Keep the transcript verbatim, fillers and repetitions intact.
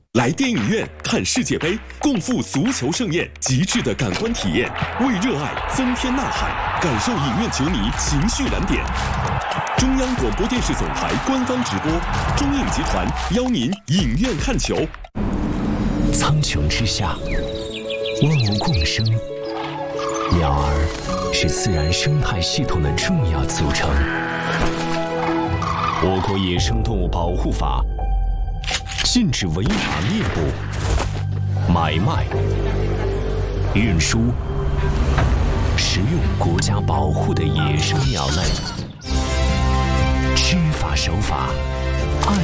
来电影院看世界杯，共赴足球盛宴，极致的感官体验，为热爱增添呐喊，感受影院球迷情绪燃点。中央广播电视总台官方直播，中影集团邀您影院看球。 苍穹之下，万物共生，鸟儿是自然生态系统的重要组成。我国野生动物保护法禁止违法猎捕、买卖、运输、食用国家保护的野生鸟类，知法守法。